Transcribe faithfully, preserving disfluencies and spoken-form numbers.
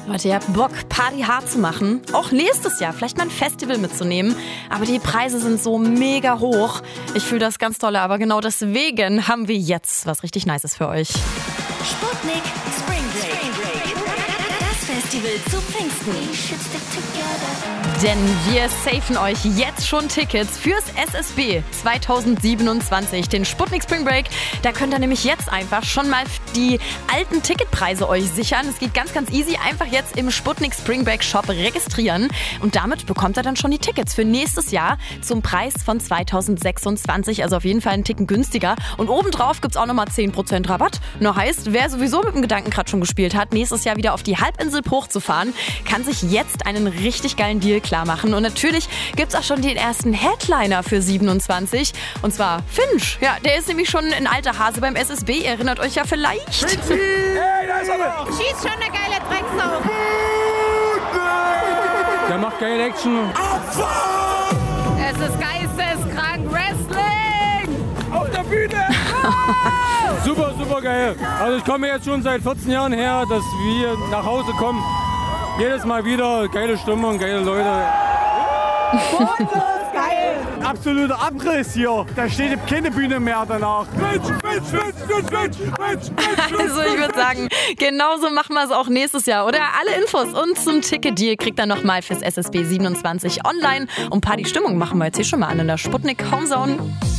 Leute, ihr habt Bock, Party hart zu machen. Auch nächstes Jahr vielleicht mal ein Festival mitzunehmen. Aber die Preise sind so mega hoch. Ich fühle das ganz toll, aber genau deswegen haben wir jetzt was richtig Nices für euch. Sputnik Spring Break. Das Festival zu Pfingsten. Denn wir safen euch jetzt schon Tickets fürs S S B zwanzig siebenundzwanzig, den Sputnik Spring Break. Da könnt ihr nämlich jetzt einfach schon mal die alten Ticketpreise euch sichern. Es geht ganz, ganz easy. Einfach jetzt im Sputnik Spring Break Shop registrieren. Und damit bekommt ihr dann schon die Tickets für nächstes Jahr zum Preis von zwanzig sechsundzwanzig. Also auf jeden Fall einen Ticken günstiger. Und obendrauf gibt es auch nochmal zehn Prozent Rabatt. Nur heißt, wer sowieso mit dem Gedanken gerade schon gespielt hat, nächstes Jahr wieder auf die Halbinsel hochzufahren, kann sich jetzt einen richtig geilen Deal klar machen. Und natürlich gibt es auch schon den ersten Headliner für siebenundzwanzig. Und zwar Finch. Ja, der ist nämlich schon ein alter Hase beim S S B. Ihr erinnert euch ja vielleicht. Hey, da ist er! Schießt schon eine geile Drecksau. Der macht geile Action. Es ist geisteskrank Wrestling. Auf der Bühne! Super, super geil. Also ich komme jetzt schon seit vierzehn Jahren her, dass wir nach Hause kommen. Jedes Mal wieder geile Stimmung, geile Leute. Geil! Absoluter Abriss hier. Da steht keine Bühne mehr danach. Mensch, Mensch, Mensch, Mensch, Mensch, Mensch, Mensch. Also ich würde sagen, genauso machen wir es auch nächstes Jahr. Oder alle Infos und zum Ticket-Deal kriegt ihr nochmal fürs S S B siebenundzwanzig online. Und Party-Stimmung machen wir jetzt hier schon mal an in der Sputnik Homezone.